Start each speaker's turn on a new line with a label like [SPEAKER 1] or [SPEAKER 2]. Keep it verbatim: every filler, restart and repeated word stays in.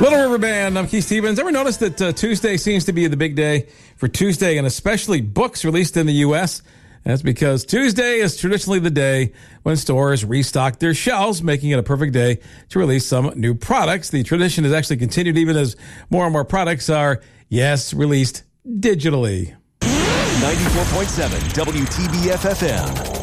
[SPEAKER 1] Little River Band, I'm Keith Stevens. Ever noticed that uh, Tuesday seems to be the big day for Tuesday, and especially books released in the U S? That's because Tuesday is traditionally the day when stores restock their shelves, making it a perfect day to release some new products. The tradition has actually continued even as more and more products are, yes, released digitally.
[SPEAKER 2] ninety-four point seven W T B F F M.